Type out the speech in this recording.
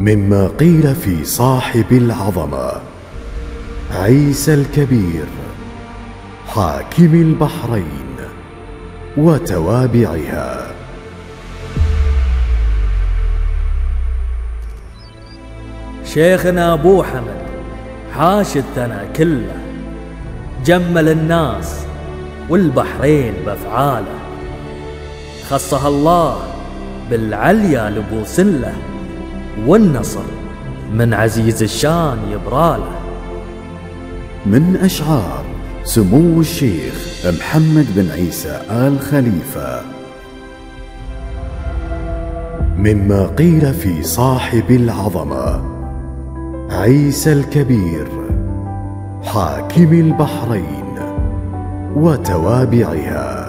مما قيل في صاحب العظمة عيسى الكبير حاكم البحرين وتوابعها. شيخنا أبو حمد حاش الثنا كله، جمل الناس والبحرين بأفعاله، خصها الله بالعليا لبوسله، والنصر من عزيز الشان يبراله. من أشعار سمو الشيخ محمد بن عيسى آل خليفة. مما قيل في صاحب العظمة عيسى الكبير حاكم البحرين وتوابعها.